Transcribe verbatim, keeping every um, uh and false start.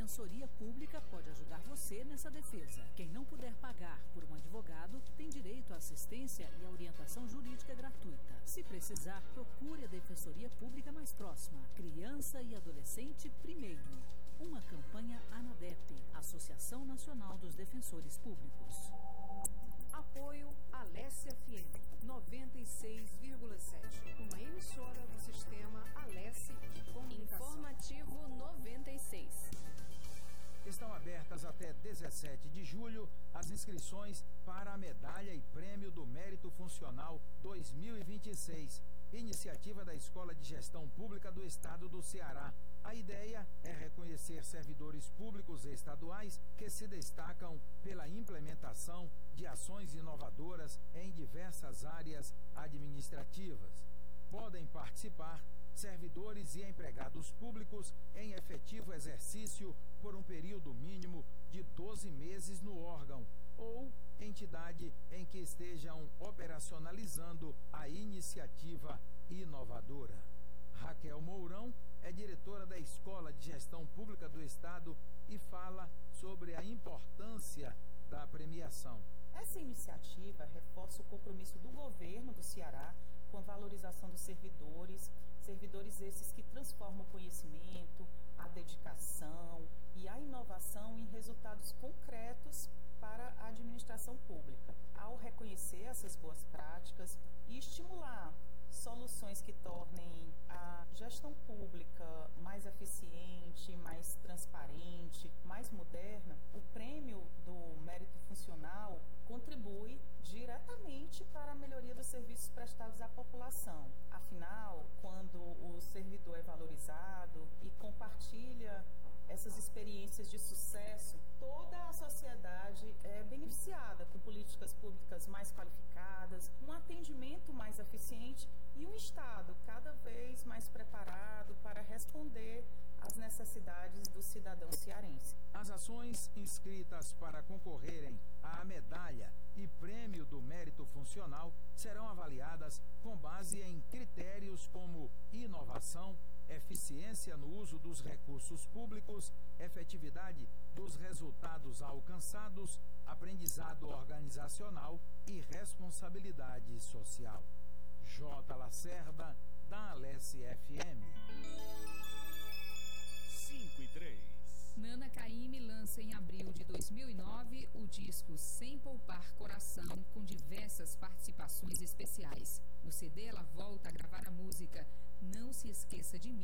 Defensoria Pública pode ajudar você nessa defesa. Quem não puder pagar por um advogado tem direito à assistência e à orientação jurídica gratuita. Se precisar, procure a Defensoria Pública mais próxima. Criança e adolescente primeiro. Uma campanha ANADEP, Associação Nacional dos Defensores Públicos. Apoio Alesse F M noventa e seis vírgula sete, uma emissora do sistema Alesse de Comunicação. Informativo noventa e seis. Estão abertas até dezessete de julho as inscrições para a Medalha e Prêmio do Mérito Funcional dois mil e vinte e seis, iniciativa da Escola de Gestão Pública do Estado do Ceará. A ideia é reconhecer servidores públicos estaduais que se destacam pela implementação de ações inovadoras em diversas áreas administrativas. Podem participar servidores e empregados públicos em efetivo exercício por um período mínimo de doze meses no órgão ou entidade em que estejam operacionalizando a iniciativa inovadora. Raquel Mourão é diretora da Escola de Gestão Pública do Estado e fala sobre a importância da premiação. Essa iniciativa reforça o compromisso do governo do Ceará com a valorização dos servidores, servidores esses que transformam o conhecimento, a dedicação e a inovação em resultados concretos para a administração pública. Ao reconhecer essas boas práticas e estimular soluções que tornem a gestão pública mais eficiente, mais transparente, mais moderna, o prêmio do mérito funcional contribui diretamente para a melhoria dos serviços prestados à população. Afinal, quando o servidor é valorizado e compartilha essas experiências de sucesso, toda a sociedade é beneficiada com políticas públicas mais qualificadas, um atendimento mais eficiente e um Estado cada vez mais preparado para responder às necessidades do cidadão cearense. As ações inscritas para concorrerem à medalha e prêmio do mérito funcional serão avaliadas com base em critérios como inovação, eficiência no uso dos recursos públicos, efetividade dos resultados alcançados, aprendizado organizacional e responsabilidade social. J. Lacerda, da Alesse F M. cinco e três. Nana Caymmi lança em abril de dois mil e nove o disco Sem Poupar Coração, com diversas participações especiais. No C D, ela volta a gravar a música Não Se Esqueça de Mim.